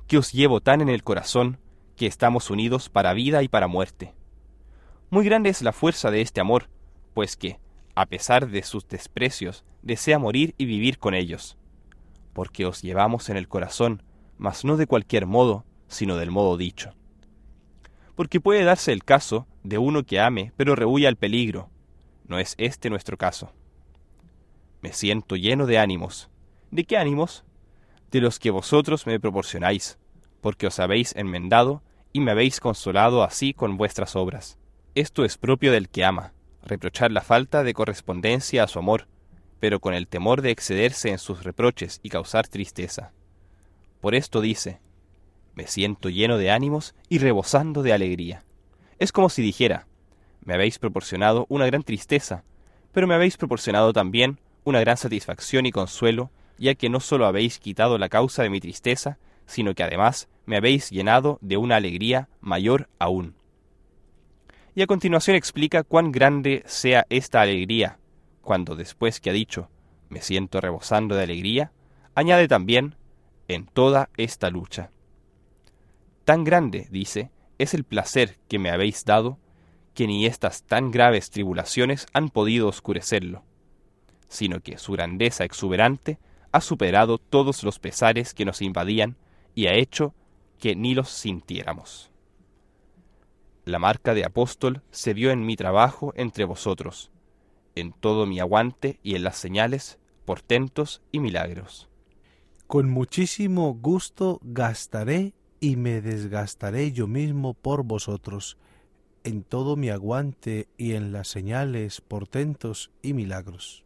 que os llevo tan en el corazón, que estamos unidos para vida y para muerte. Muy grande es la fuerza de este amor, pues que, a pesar de sus desprecios, desea morir y vivir con ellos. Porque os llevamos en el corazón, mas no de cualquier modo, sino del modo dicho. Porque puede darse el caso de uno que ame, pero rehúya el peligro. No es este nuestro caso. Me siento lleno de ánimos. ¿De qué ánimos? De los que vosotros me proporcionáis, porque os habéis enmendado y me habéis consolado así con vuestras obras. Esto es propio del que ama, reprochar la falta de correspondencia a su amor, pero con el temor de excederse en sus reproches y causar tristeza. Por esto dice, me siento lleno de ánimos y rebosando de alegría. Es como si dijera, me habéis proporcionado una gran tristeza, pero me habéis proporcionado también una gran satisfacción y consuelo, ya que no solo habéis quitado la causa de mi tristeza, sino que además me habéis llenado de una alegría mayor aún. Y a continuación explica cuán grande sea esta alegría, cuando después que ha dicho, me siento rebosando de alegría, añade también, en toda esta lucha. Tan grande, dice, es el placer que me habéis dado, que ni estas tan graves tribulaciones han podido oscurecerlo, sino que su grandeza exuberante ha superado todos los pesares que nos invadían y ha hecho que ni los sintiéramos. La marca de apóstol se vio en mi trabajo entre vosotros, en todo mi aguante y en las señales, portentos y milagros. Con muchísimo gusto gastaré y me desgastaré yo mismo por vosotros, en todo mi aguante y en las señales, portentos y milagros.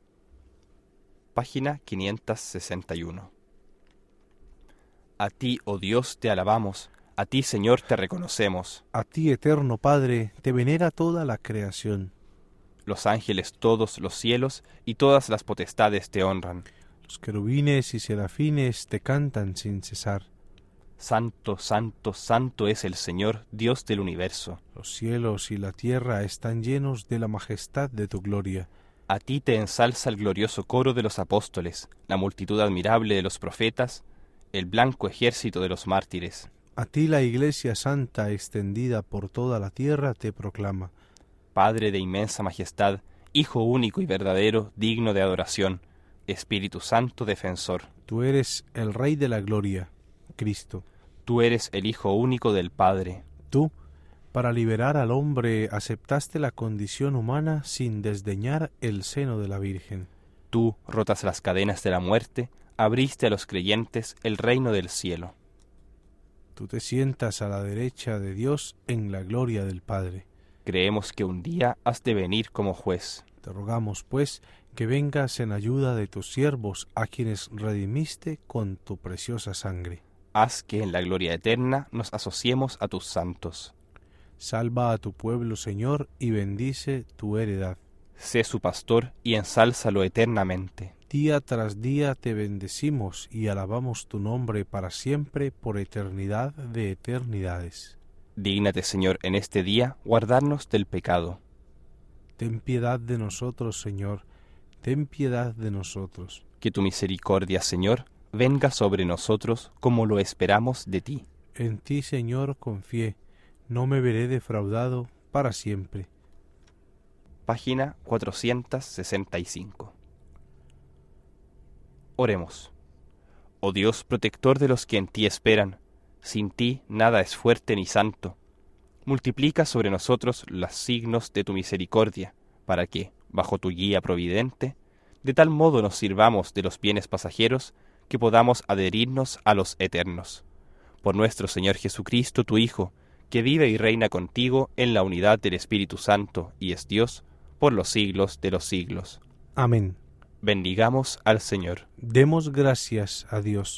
Página 561. A ti, oh Dios, te alabamos, a ti, Señor, te reconocemos. A ti, eterno Padre, te venera toda la creación. Los ángeles, todos los cielos y todas las potestades te honran. Los querubines y serafines te cantan sin cesar. Santo, santo, santo es el Señor, Dios del universo. Los cielos y la tierra están llenos de la majestad de tu gloria. A ti te ensalza el glorioso coro de los apóstoles, la multitud admirable de los profetas, el blanco ejército de los mártires. A ti la Iglesia Santa extendida por toda la tierra te proclama. Padre de inmensa majestad, Hijo único y verdadero, digno de adoración, Espíritu Santo defensor. Tú eres el Rey de la gloria, Cristo. Tú eres el Hijo único del Padre. Tú, para liberar al hombre, aceptaste la condición humana sin desdeñar el seno de la Virgen. Tú, rotas las cadenas de la muerte, abriste a los creyentes el reino del cielo. Tú te sientas a la derecha de Dios en la gloria del Padre. Creemos que un día has de venir como juez. Te rogamos, pues, que vengas en ayuda de tus siervos, a quienes redimiste con tu preciosa sangre. Haz que en la gloria eterna nos asociemos a tus santos. Salva a tu pueblo, Señor, y bendice tu heredad. Sé su pastor y ensálzalo eternamente. Día tras día te bendecimos y alabamos tu nombre para siempre, por eternidad de eternidades. Dígnate, Señor, en este día guardarnos del pecado. Ten piedad de nosotros, Señor, ten piedad de nosotros. Que tu misericordia, Señor, venga sobre nosotros como lo esperamos de ti. En ti, Señor, confié, no me veré defraudado para siempre. Página 465. Oremos. Oh Dios, protector de los que en ti esperan, sin ti nada es fuerte ni santo. Multiplica sobre nosotros los signos de tu misericordia, para que, bajo tu guía providente, de tal modo nos sirvamos de los bienes pasajeros que podamos adherirnos a los eternos. Por nuestro Señor Jesucristo, tu Hijo, que vive y reina contigo en la unidad del Espíritu Santo y es Dios, por los siglos de los siglos. Amén. Bendigamos al Señor. Demos gracias a Dios.